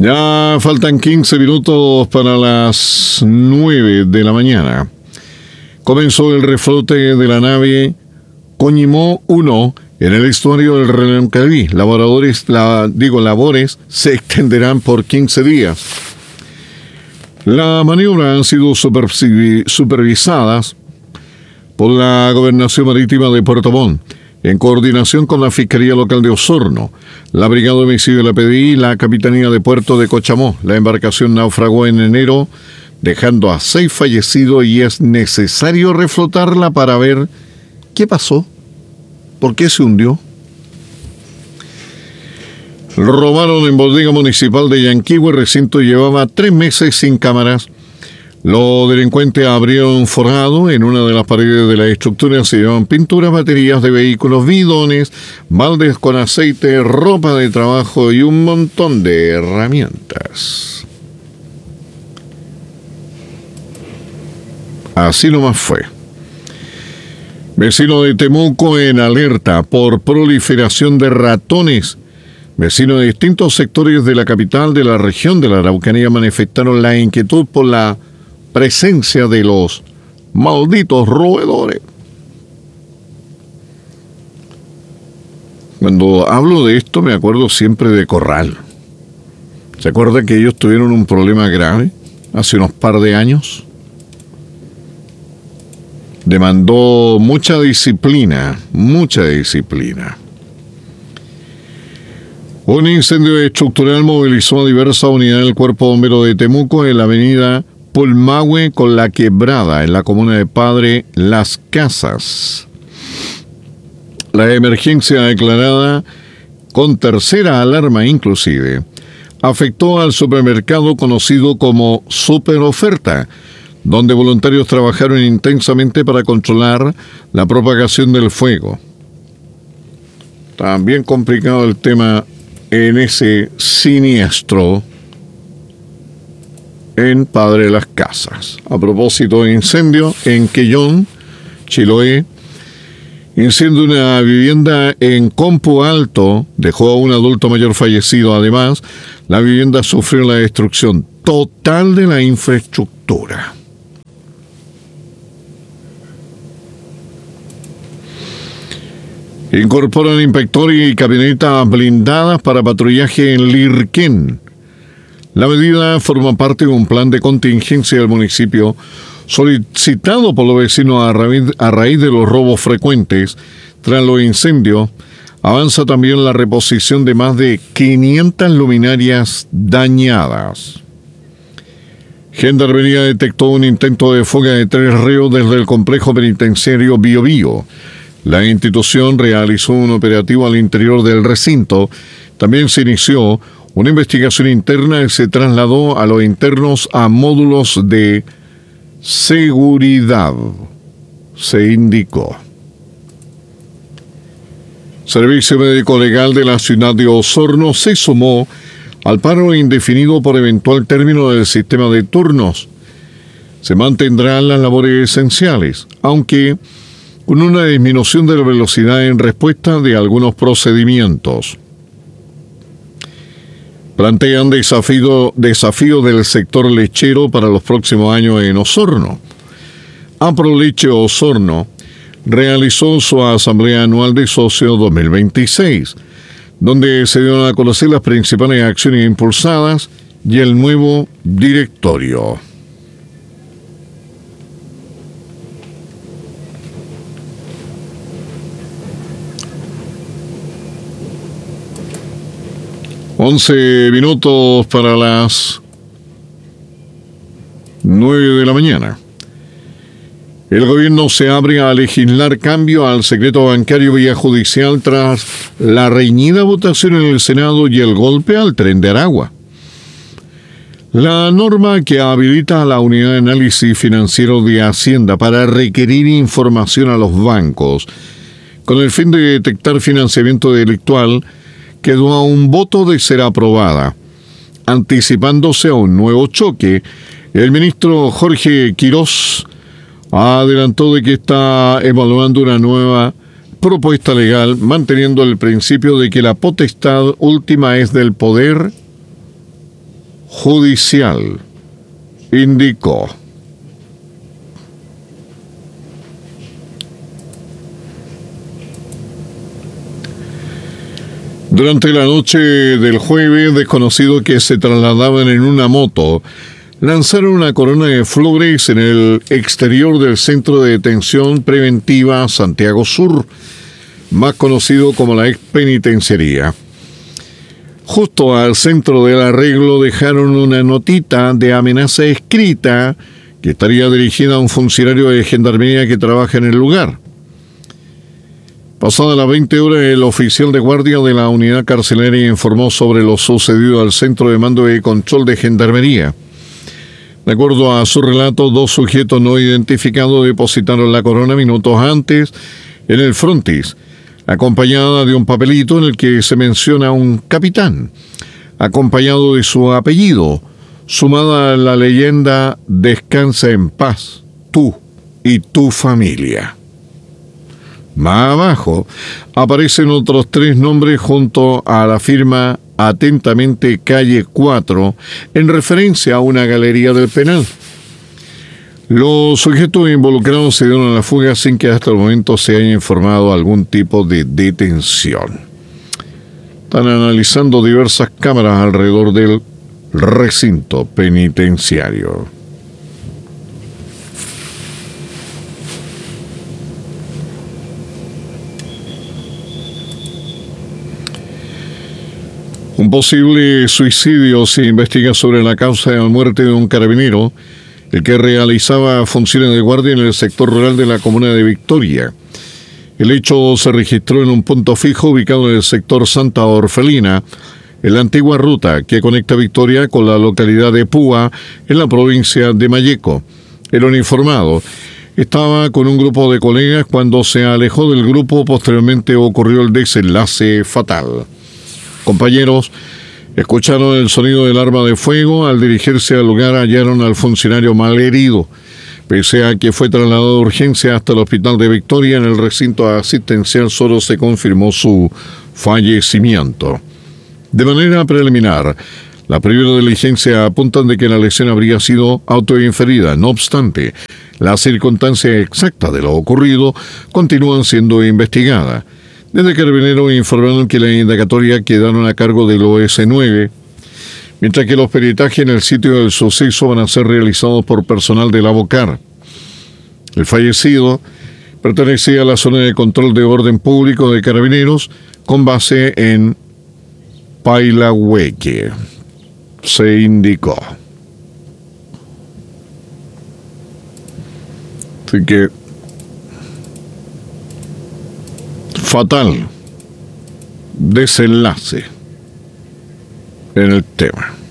Ya faltan 15 minutos para las 9 de la mañana. Comenzó el reflote de la nave Coñimó 1 en el estuario del Reloncaví. Labores se extenderán por 15 días. La maniobra han sido supervisadas por la Gobernación Marítima de Puerto Montt, en coordinación con la Fiscalía Local de Osorno, la Brigada de Homicidio de la PDI y la Capitanía de Puerto de Cochamó. La embarcación naufragó en enero, dejando a 6 fallecidos, y es necesario reflotarla para ver qué pasó, por qué se hundió. Robaron en bodega municipal de Yanquihue, el recinto llevaba 3 meses sin cámaras. Los delincuentes abrieron forjado en una de las paredes de la estructura. Se llevaban pinturas, baterías de vehículos, bidones, baldes con aceite, ropa de trabajo y un montón de herramientas. Así nomás fue. Vecino de Temuco en alerta por proliferación de ratones. Vecinos de distintos sectores de la capital de la región de la Araucanía manifestaron la inquietud por la presencia de los malditos roedores. Cuando hablo de esto me acuerdo siempre de Corral. ¿Se acuerda que ellos tuvieron un problema grave hace unos par de años? Demandó mucha disciplina. Un incendio estructural movilizó a diversas unidades del Cuerpo Bombero de Temuco en la avenida Pulmahue con La Quebrada, en la comuna de Padre Las Casas. La emergencia declarada con tercera alarma inclusive afectó al supermercado conocido como Super Oferta, donde voluntarios trabajaron intensamente para controlar la propagación del fuego. También complicado el tema en ese siniestro en Padre Las Casas. A propósito de incendio en Quellón, Chiloé, incendio de una vivienda en Compu Alto dejó a un adulto mayor fallecido. Además, la vivienda sufrió la destrucción total de la infraestructura. Incorporan inspector y camionetas blindadas para patrullaje en Lirquén. La medida forma parte de un plan de contingencia del municipio solicitado por los vecinos a raíz de los robos frecuentes. Tras los incendios, avanza también la reposición de más de 500 luminarias dañadas. Gendarmería detectó un intento de fuga de 3 reos desde el complejo penitenciario Biobío. La institución realizó un operativo al interior del recinto. También se inició una investigación interna y se trasladó a los internos a módulos de seguridad, se indicó. Servicio Médico Legal de la ciudad de Osorno se sumó al paro indefinido por eventual término del sistema de turnos. Se mantendrán las labores esenciales, aunque con una disminución de la velocidad en respuesta de algunos procedimientos. Plantean desafío del sector lechero para los próximos años en Osorno. Aproleche Osorno realizó su asamblea anual de socios 2026, donde se dieron a conocer las principales acciones impulsadas y el nuevo directorio. Once minutos para las 9 de la mañana. El gobierno se abre a legislar cambio al secreto bancario vía judicial tras la reñida votación en el Senado y el golpe al Tren de Aragua. La norma que habilita a la Unidad de Análisis Financiero de Hacienda para requerir información a los bancos con el fin de detectar financiamiento delictual quedó a un voto de ser aprobada. Anticipándose a un nuevo choque, el ministro Jorge Quirós adelantó de que está evaluando una nueva propuesta legal, manteniendo el principio de que la potestad última es del Poder judicial indicó. Durante la noche del jueves, desconocidos que se trasladaban en una moto lanzaron una corona de flores en el exterior del Centro de Detención Preventiva Santiago Sur, más conocido como la ex penitenciaría. Justo al centro del arreglo dejaron una notita de amenaza escrita que estaría dirigida a un funcionario de gendarmería que trabaja en el lugar. Pasadas las 20 horas, el oficial de guardia de la unidad carcelaria informó sobre lo sucedido al Centro de Mando y Control de Gendarmería. De acuerdo a su relato, 2 sujetos no identificados depositaron la corona minutos antes en el frontis, acompañada de un papelito en el que se menciona un capitán, acompañado de su apellido, sumada a la leyenda "Descansa en paz, tú y tu familia". Más abajo aparecen otros 3 nombres junto a la firma "Atentamente Calle 4", en referencia a una galería del penal. Los sujetos involucrados se dieron a la fuga sin que hasta el momento se haya informado algún tipo de detención. Están analizando diversas cámaras alrededor del recinto penitenciario. Un posible suicidio se investiga sobre la causa de la muerte de un carabinero, el que realizaba funciones de guardia en el sector rural de la comuna de Victoria. El hecho se registró en un punto fijo ubicado en el sector Santa Orfelina, en la antigua ruta que conecta Victoria con la localidad de Púa, en la provincia de Malleco. El uniformado estaba con un grupo de colegas cuando se alejó del grupo. Posteriormente ocurrió el desenlace fatal. Compañeros escucharon el sonido del arma de fuego. Al dirigirse al lugar hallaron al funcionario malherido. Pese a que fue trasladado de urgencia hasta el hospital de Victoria, en el recinto asistencial solo se confirmó su fallecimiento. De manera preliminar, las primeras diligencias apuntan de que la lesión habría sido autoinferida. No obstante, las circunstancias exactas de lo ocurrido continúan siendo investigadas. Desde Carabineros informaron que las indagatorias quedaron a cargo del OS9, mientras que los peritajes en el sitio del suceso van a ser realizados por personal del ABOCAR. El fallecido pertenecía a la zona de control de orden público de Carabineros, con base en Pailahueque, se indicó. Así que fatal desenlace en el tema.